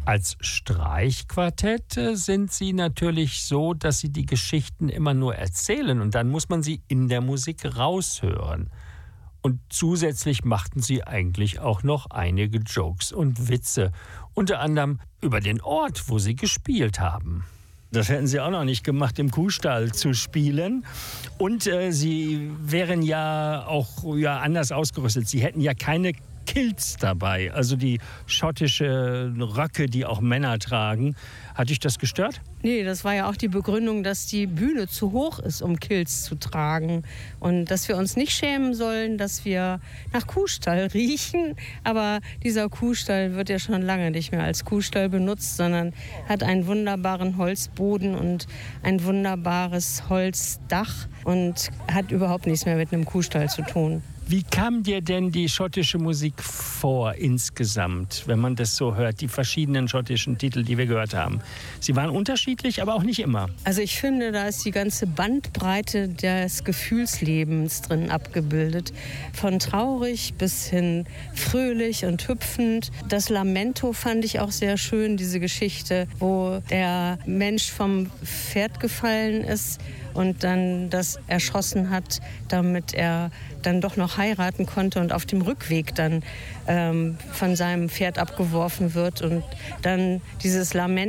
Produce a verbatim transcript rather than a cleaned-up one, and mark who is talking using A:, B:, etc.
A: Als Streichquartett sind Sie natürlich so, dass Sie die Geschichten immer nur erzählen und dann muss man sie in der Musik raushören. Und zusätzlich machten Sie eigentlich auch noch einige Jokes und Witze, unter anderem über den Ort, wo Sie gespielt haben. Das hätten Sie auch noch nicht gemacht, im Kuhstall zu spielen. Und äh, Sie wären ja auch ja, anders ausgerüstet. Sie hätten ja keine Kilts dabei, also die schottische Röcke, die auch Männer tragen. Hat dich das gestört?
B: Nee, das war ja auch die Begründung, dass die Bühne zu hoch ist, um Kilts zu tragen. Und dass wir uns nicht schämen sollen, dass wir nach Kuhstall riechen. Aber dieser Kuhstall wird ja schon lange nicht mehr als Kuhstall benutzt, sondern hat einen wunderbaren Holzboden und ein wunderbares Holzdach und hat überhaupt nichts mehr mit einem Kuhstall zu tun.
A: Wie kam dir denn die schottische Musik vor insgesamt, wenn man das so hört, die verschiedenen schottischen Titel, die wir gehört haben? Sie waren unterschiedlich, aber auch nicht immer.
B: Also ich finde, da ist die ganze Bandbreite des Gefühlslebens drin abgebildet. Von traurig bis hin fröhlich und hüpfend. Das Lamento fand ich auch sehr schön, diese Geschichte, wo der Mensch vom Pferd gefallen ist und dann das erschossen hat, damit er dann doch noch heiraten konnte und auf dem Rückweg dann ähm, von seinem Pferd abgeworfen wird und dann dieses Lament